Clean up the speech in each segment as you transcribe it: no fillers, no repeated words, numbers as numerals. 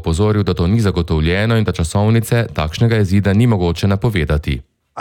opozoril, da to ni zagotovljeno in da časovnice takšnega izida ni mogoče napovedati.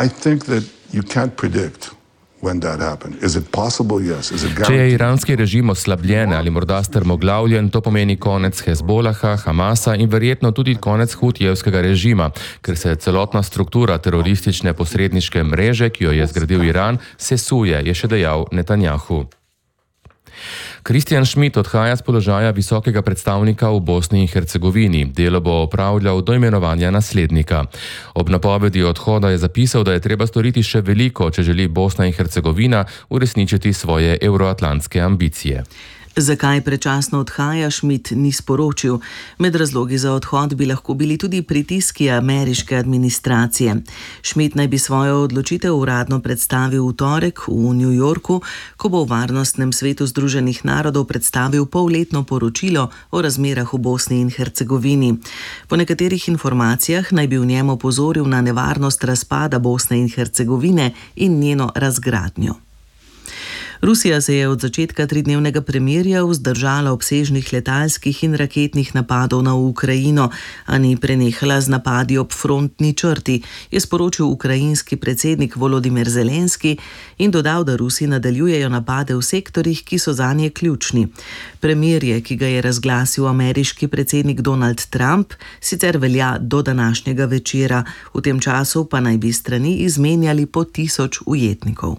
Če je iranski režim oslabljen ali morda strmoglavljen, to pomeni konec Hezbolaha, Hamasa in verjetno tudi konec Hutijevskega režima, ker se celotna struktura teroristične posredniške mreže, ki jo je zgradil Iran, sesuje, je še dejal Netanjahu. Christian Schmidt odhaja z položaja visokega predstavnika v Bosni in Hercegovini. Delo bo opravljal do imenovanja naslednika. Ob napovedi odhoda je zapisal, da je treba storiti še veliko, če želi Bosna in Hercegovina uresničiti svoje evroatlantske ambicije. Zakaj predčasno odhaja, Schmidt ni sporočil. Med razlogi za odhod bi lahko bili tudi pritiski ameriške administracije. Schmidt naj bi svojo odločitev uradno predstavil v torek v New Yorku, ko bo v Varnostnem svetu Združenih narodov predstavil polletno poročilo o razmerah v Bosni in Hercegovini. Po nekaterih informacijah naj bi v njem opozoril na nevarnost razpada Bosne in Hercegovine in njeno razgradnjo. Rusija se je od začetka tridnevnega premirja vzdržala obsežnih letalskih in raketnih napadov na Ukrajino, a ni prenehala z napadi ob frontni črti, je sporočil ukrajinski predsednik Volodimir Zelenski in dodal, da Rusi nadaljujejo napade v sektorjih, ki so zanje ključni. Premirje, ki ga je razglasil ameriški predsednik Donald Trump, sicer velja do današnjega večera, v tem času pa naj bi strani izmenjali po 1000 ujetnikov.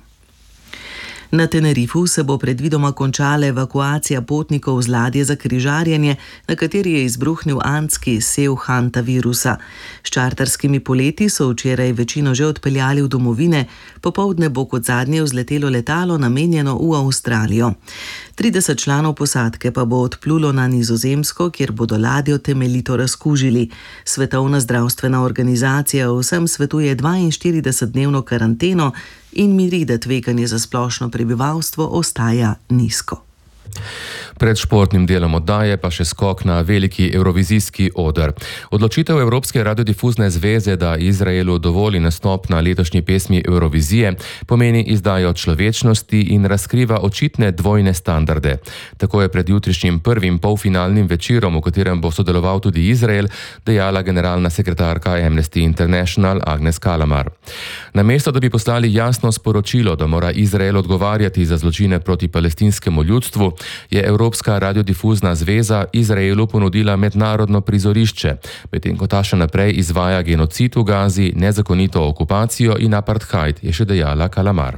Na Tenerifu se bo predvidoma končala evakuacija potnikov z ladje za križarjenje, na kateri je izbruhnil andski sev hantavirusa. S čarterskimi poleti so včeraj večino že odpeljali v domovine, popoldne bo kot zadnje vzletelo letalo namenjeno v Avstralijo. 30 članov posadke pa bo odplulo na Nizozemsko, kjer bodo ladjo temeljito razkužili. Svetovna zdravstvena organizacija vsem svetuje 42-dnevno karanteno in miri, da tveganje za splošno prebivalstvo ostaja nizko. Pred športnim delom oddaje pa še skok na veliki evrovizijski oder. Odločitev Evropske radiodifuzne zveze, da Izraelu dovoli nastop na letošnji pesmi Eurovizije, pomeni izdajo človečnosti in razkriva očitne dvojne standarde. Tako je pred jutrišnjim prvim polfinalnim večerom, v katerem bo sodeloval tudi Izrael, dejala generalna sekretarka Amnesty International Agnes Kalamar. Namesto da bi poslali jasno sporočilo, da mora Izrael odgovarjati za zločine proti palestinskemu ljudstvu, je Evropska radiodifuzna zveza Izraelu ponudila mednarodno prizorišče, medtem ko ta še naprej izvaja genocid v Gazi, nezakonito okupacijo in apartheid, je še dejala Kalamar.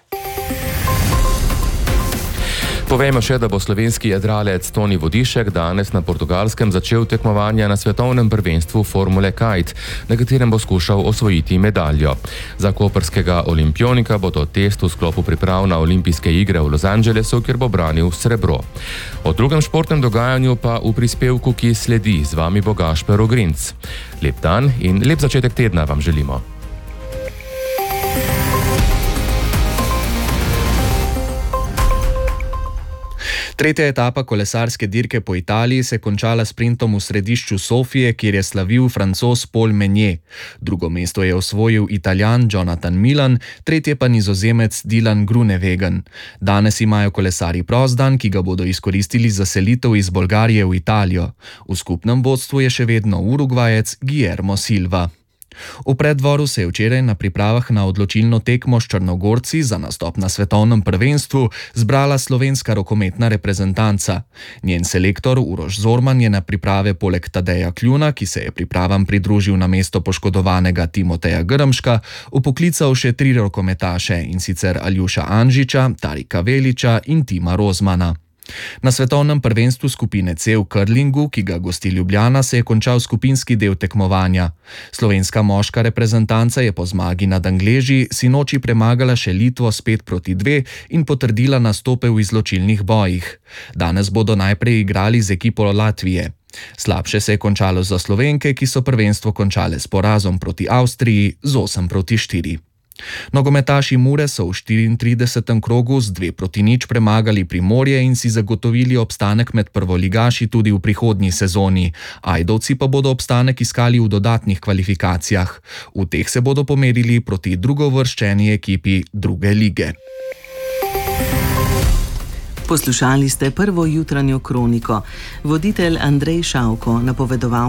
Povejmo še, da bo slovenski jadralec Toni Vodišek danes na Portugalskem začel tekmovanja na svetovnem prvenstvu Formule Kite, na katerem bo skušal osvojiti medaljo. Za koprskega olimpionika bo to test v sklopu priprav na olimpijske igre v Los Angelesu, kjer bo branil srebro. O drugem športnem dogajanju pa v prispevku, ki sledi. Z vami bo Gašper Ogrinc. Lep dan in lep začetek tedna vam želimo. Tretja etapa kolesarske dirke po Italiji se je končala sprintom v središču Sofije, kjer je slavil Francoz Paul Meunier. Drugo mesto je osvojil Italijan Jonathan Milan, tretje pa Nizozemec Dylan Groenewegen. Danes imajo kolesarji prost dan, ki ga bodo izkoristili za selitev iz Bolgarije v Italijo. V skupnem vodstvu je še vedno Urugvajec Guillermo Silva. V preddvoru se je včeraj na pripravah na odločilno tekmo s Črnogorci za nastop na svetovnem prvenstvu zbrala slovenska rokometna reprezentanca. Njen selektor Uroš Zorman je na priprave poleg Tadeja Kljuna, ki se je pripravam pridružil na mesto poškodovanega Timoteja Grmška, vpoklical še 3 rokometaše, in sicer Aljuša Anžiča, Tarika Veliča in Tima Rozmana. Na svetovnem prvenstvu skupine C v curlingu, ki ga gosti Ljubljana, se je končal skupinski del tekmovanja. Slovenska moška reprezentanca je po zmagi nad Angleži sinoči premagala še Litvo s 5-2 in potrdila nastope v izločilnih bojih. Danes bodo najprej igrali z ekipo Latvije. Slabše se je končalo za Slovenke, ki so prvenstvo končale s porazom proti Avstriji z 8-4. Nogometaši Mure so v 34. krogu z 2-0 premagali Primorje in si zagotovili obstanek med prvoligaši tudi v prihodnji sezoni. Ajdovci pa bodo obstanek iskali v dodatnih kvalifikacijah. V teh se bodo pomerili proti drugovrščeni ekipi druge lige. Poslušali ste prvo jutranjo kroniko. Voditelj Andrej Šavko napovedoval